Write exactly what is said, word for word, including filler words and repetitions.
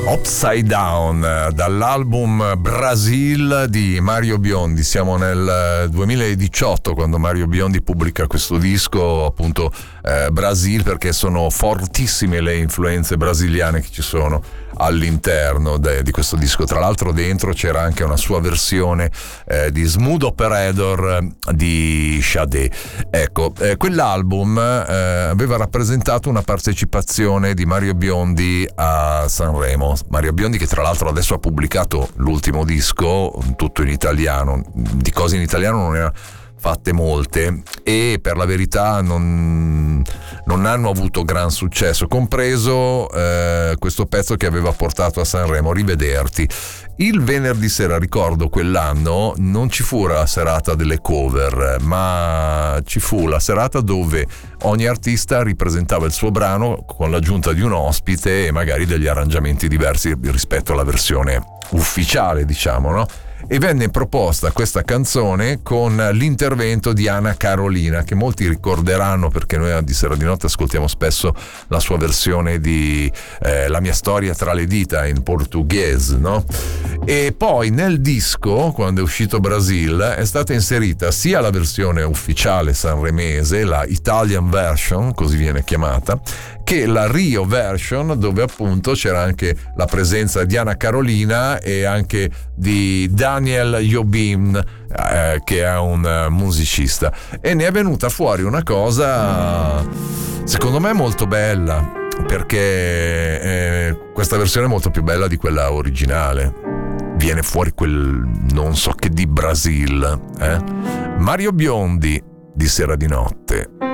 Upside Down dall'album Brasil di Mario Biondi. Siamo nel duemiladiciotto quando Mario Biondi pubblica questo disco, appunto eh, Brasil, perché sono fortissime le influenze brasiliane che ci sono all'interno de, di questo disco. Tra l'altro dentro c'era anche una sua versione eh, di Smooth Operator di Sade. Ecco, eh, quell'album eh, aveva rappresentato una partecipazione di Mario Biondi a Sanremo. Mario Biondi, che tra l'altro adesso ha pubblicato l'ultimo disco tutto in italiano, di cose in italiano non ne ha fatte molte e per la verità non, non hanno avuto gran successo, compreso eh, questo pezzo che aveva portato a Sanremo, Rivederti. Il venerdì sera, ricordo quell'anno, non ci fu la serata delle cover, ma ci fu la serata dove ogni artista ripresentava il suo brano con l'aggiunta di un ospite e magari degli arrangiamenti diversi rispetto alla versione ufficiale, diciamo, no? E venne proposta questa canzone con l'intervento di Ana Carolina, che molti ricorderanno perché noi di Sera di Notte ascoltiamo spesso la sua versione di eh, La mia storia tra le dita in portoghese, no? E poi nel disco, quando è uscito Brasil, è stata inserita sia la versione ufficiale sanremese, la Italian version, così viene chiamata, che la Rio version, dove appunto c'era anche la presenza di Ana Carolina e anche di Daniel Jobim, eh, che è un uh, musicista, e ne è venuta fuori una cosa secondo me molto bella, perché eh, questa versione è molto più bella di quella originale. Viene fuori quel non so che di Brasil, eh? Mario Biondi di Sera di Notte.